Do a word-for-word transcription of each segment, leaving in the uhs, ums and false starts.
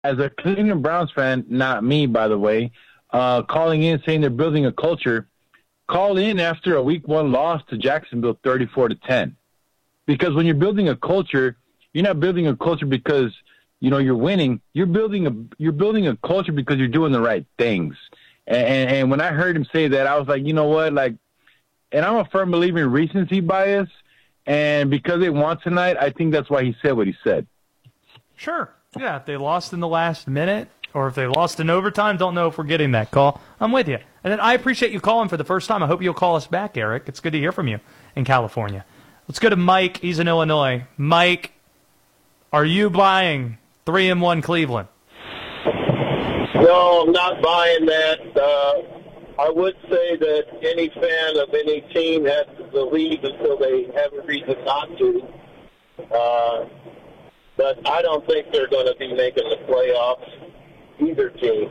as a Cleveland Browns fan, not me, by the way, uh, calling in saying they're building a culture, call in after a week one loss to Jacksonville thirty-four to ten. Because when you're building a culture, you're not building a culture because, you know, you're winning. You're building a you're building a culture because you're doing the right things. And, and, and when I heard him say that, I was like, you know what, like, and I'm a firm believer in recency bias. And because they won tonight, I think that's why he said what he said. Sure. Yeah, if they lost in the last minute or if they lost in overtime, don't know if we're getting that call. I'm with you. And then I appreciate you calling for the first time. I hope you'll call us back, Eric. It's good to hear from you in California. Let's go to Mike. He's in Illinois. Mike, are you buying three and one Cleveland? No, I'm not buying that. Uh, I would say that any fan of any team has to believe until they have a reason not to. Uh, but I don't think they're going to be making the playoffs, either team.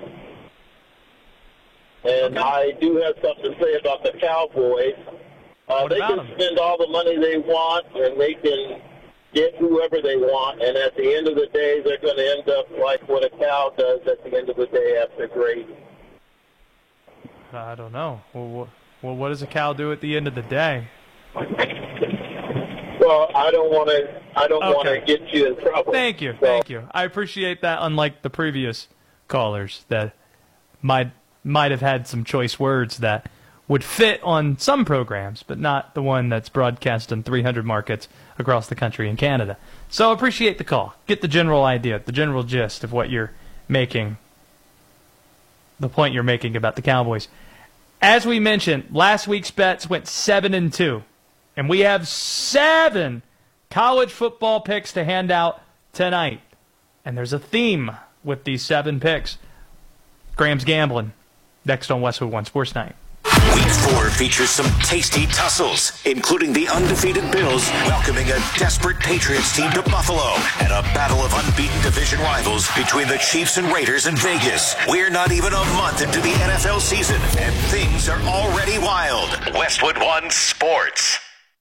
And Okay. I do have something to say about the Cowboys. Uh, What they about can them? spend all the money they want, and they can get whoever they want. And at the end of the day, they're going to end up like what a cow does at the end of the day after grading. I don't know. Well, wh- well, what does a cow do at the end of the day? Well, I don't want to. I don't want to Okay. get you in trouble. Thank you, So, thank you. I appreciate that. Unlike the previous callers that might might have had some choice words that would fit on some programs, but not the one that's broadcast in three hundred markets across the country in Canada. So appreciate the call. Get the general idea, the general gist of what you're making, the point you're making about the Cowboys. As we mentioned, last week's bets went seven and two, and we have seven college football picks to hand out tonight. And there's a theme with these seven picks. Graham's gambling. Next on Westwood One Sports Night. Week four features some tasty tussles, including the undefeated Bills welcoming a desperate Patriots team to Buffalo and a battle of unbeaten division rivals between the Chiefs and Raiders in Vegas. We're not even a month into the N F L season, and things are already wild. Westwood One Sports.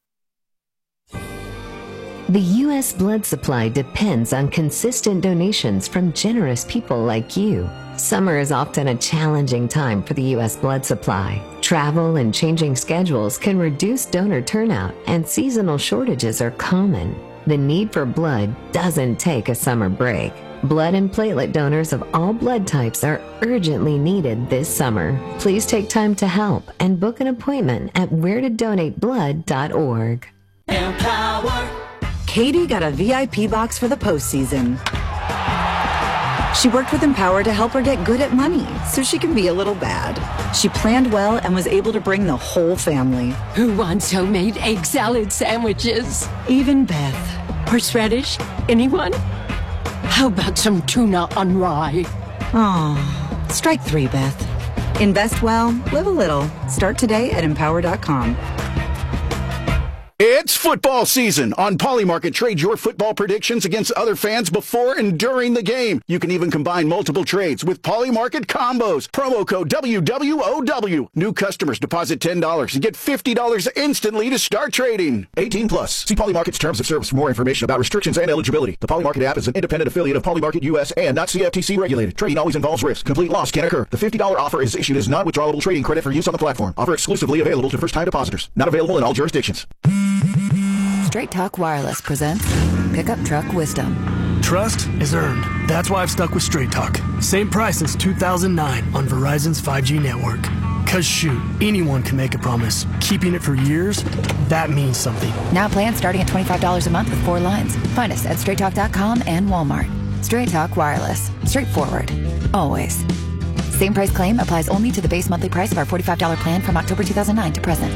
The U S blood supply depends on consistent donations from generous people like you. Summer is often a challenging time for the U S blood supply. Travel and changing schedules can reduce donor turnout, and seasonal shortages are common. The need for blood doesn't take a summer break. Blood and platelet donors of all blood types are urgently needed this summer. Please take time to help and book an appointment at where to donate blood dot org. Empower. Katie got a V I P box for the postseason. She worked with Empower to help her get good at money so she can be a little bad. She planned well and was able to bring the whole family. Who wants homemade egg salad sandwiches? Even Beth. Horseradish? Anyone? How about some tuna on rye? Oh, strike three, Beth. Invest well, live a little. Start today at empower dot com. It's football season. On Polymarket, trade your football predictions against other fans before and during the game. You can even combine multiple trades with Polymarket combos. Promo code W W O W. New customers deposit ten dollars and get fifty dollars instantly to start trading. eighteen plus. See Polymarket's terms of service for more information about restrictions and eligibility. The Polymarket app is an independent affiliate of Polymarket U S and not C F T C regulated. Trading always involves risk. Complete loss can occur. The fifty dollars offer is issued as non-withdrawable trading credit for use on the platform. Offer exclusively available to first-time depositors. Not available in all jurisdictions. Straight Talk Wireless presents Pickup Truck Wisdom. Trust is earned. That's why I've stuck with Straight Talk. Same price since two thousand nine on Verizon's five G network. Cause shoot, anyone can make a promise. Keeping it for years, that means something. Now plans starting at twenty-five dollars a month with four lines. Find us at straight talk dot com and Walmart. Straight Talk Wireless. Straightforward. Always. Same price claim applies only to the base monthly price of our forty-five dollars plan from October two thousand nine to present.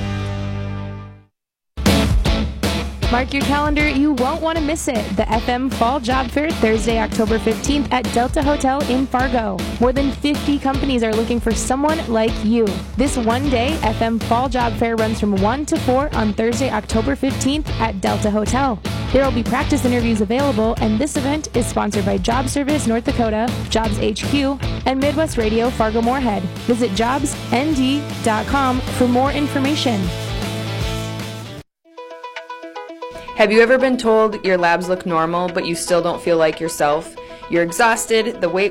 Mark your calendar, you won't want to miss it. The F M Fall Job Fair, Thursday, October fifteenth at Delta Hotel in Fargo. More than fifty companies are looking for someone like you. This one-day F M Fall Job Fair runs from one to four on Thursday, October fifteenth at Delta Hotel. There will be practice interviews available, and this event is sponsored by Job Service North Dakota, Jobs H Q, and Midwest Radio Fargo-Moorhead. Visit jobs N D dot com for more information. Have you ever been told your labs look normal, but you still don't feel like yourself? You're exhausted, the weight